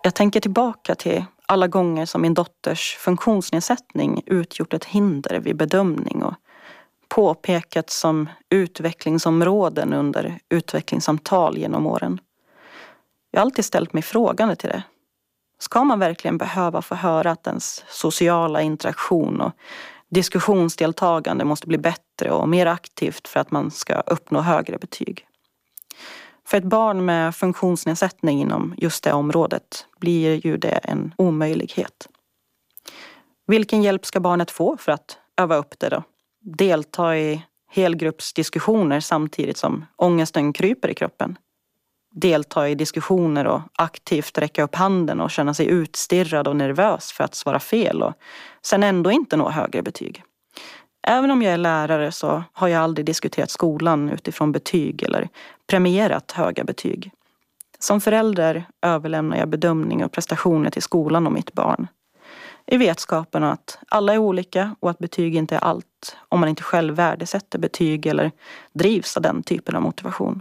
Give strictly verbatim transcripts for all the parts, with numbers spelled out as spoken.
Jag tänker tillbaka till alla gånger som min dotters funktionsnedsättning utgjort ett hinder vid bedömning och påpekats som utvecklingsområden under utvecklingssamtal genom åren. Jag har alltid ställt mig frågande till det. Ska man verkligen behöva få höra att ens sociala interaktion och diskussionsdeltagande måste bli bättre och mer aktivt för att man ska uppnå högre betyg? För ett barn med funktionsnedsättning inom just det området blir ju det en omöjlighet. Vilken hjälp ska barnet få för att öva upp det då? Delta i helgruppsdiskussioner samtidigt som ångesten kryper i kroppen. Delta i diskussioner och aktivt räcka upp handen och känna sig utstirrad och nervös för att svara fel och sen ändå inte nå högre betyg. Även om jag är lärare så har jag aldrig diskuterat skolan utifrån betyg eller premierat höga betyg. Som förälder överlämnar jag bedömning och prestationer till skolan och mitt barn. I vetskapen att alla är olika och att betyg inte är allt om man inte själv värdesätter betyg eller drivs av den typen av motivation.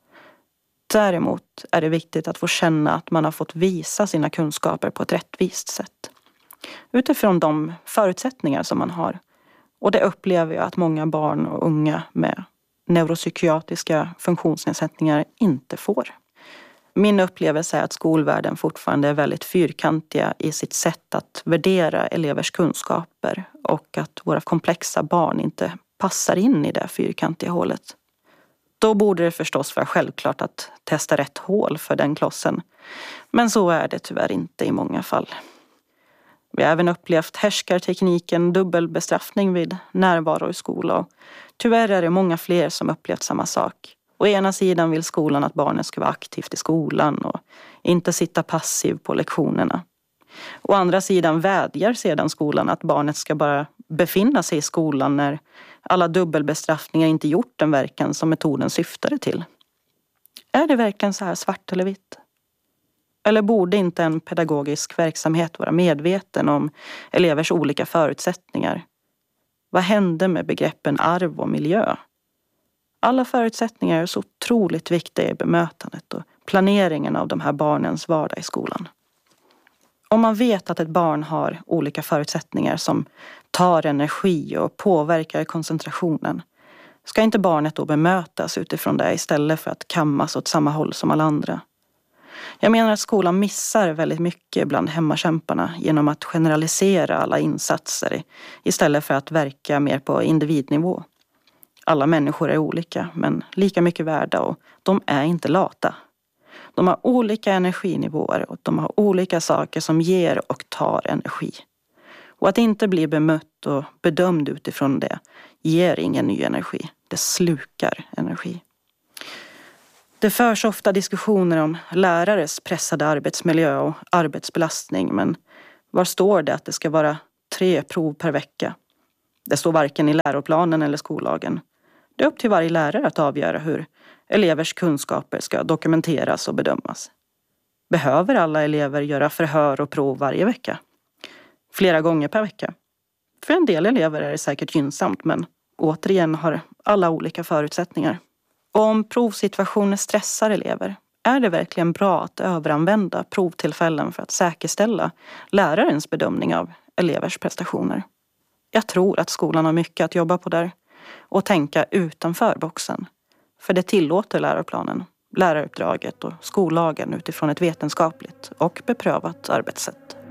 Däremot är det viktigt att få känna att man har fått visa sina kunskaper på ett rättvist sätt. Utifrån de förutsättningar som man har. Och det upplever jag att många barn och unga med neuropsykiatriska funktionsnedsättningar inte får. Min upplevelse är att skolvärlden fortfarande är väldigt fyrkantiga i sitt sätt att värdera elevers kunskaper och att våra komplexa barn inte passar in i det fyrkantiga hålet. Då borde det förstås vara självklart att testa rätt hål för den klossen. Men så är det tyvärr inte i många fall. Vi har även upplevt härskartekniken dubbelbestraffning vid närvaro i skolan. Och tyvärr är det många fler som upplevt samma sak. Å ena sidan vill skolan att barnen ska vara aktivt i skolan och inte sitta passiv på lektionerna. Å andra sidan vädjar sedan skolan att barnet ska bara befinna sig i skolan när alla dubbelbestraffningar inte gjort den verkan som metoden syftade till. Är det verkligen så här svart eller vitt? Eller borde inte en pedagogisk verksamhet vara medveten om elevers olika förutsättningar? Vad hände med begreppen arv och miljö? Alla förutsättningar är så otroligt viktiga i bemötandet och planeringen av de här barnens vardag i skolan. Om man vet att ett barn har olika förutsättningar som tar energi och påverkar koncentrationen, ska inte barnet då bemötas utifrån det istället för att kammas åt samma håll som alla andra? Jag menar att skolan missar väldigt mycket bland hemmakämparna genom att generalisera alla insatser istället för att verka mer på individnivå. Alla människor är olika men lika mycket värda och de är inte lata. De har olika energinivåer och de har olika saker som ger och tar energi. Och att inte bli bemött och bedömd utifrån det ger ingen ny energi. Det slukar energi. Det förs ofta diskussioner om lärares pressade arbetsmiljö och arbetsbelastning, men var står det att det ska vara tre prov per vecka? Det står varken i läroplanen eller skollagen. Det är upp till varje lärare att avgöra hur elevers kunskaper ska dokumenteras och bedömas. Behöver alla elever göra förhör och prov varje vecka? Flera gånger per vecka? För en del elever är det säkert gynnsamt, men återigen har alla olika förutsättningar. Och om provsituationer stressar elever, är det verkligen bra att överanvända provtillfällen för att säkerställa lärarens bedömning av elevers prestationer? Jag tror att skolan har mycket att jobba på där och tänka utanför boxen. För det tillåter läroplanen, läraruppdraget och skollagen utifrån ett vetenskapligt och beprövat arbetssätt.